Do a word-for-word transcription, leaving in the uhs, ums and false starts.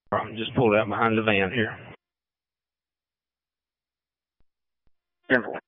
I'm just pulled out behind the van here. Careful.